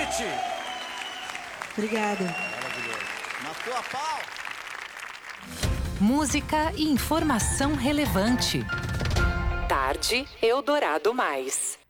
Edith. Obrigada. Maravilhoso. Matou a pau. Música e informação relevante. Tarde Eldorado Mais.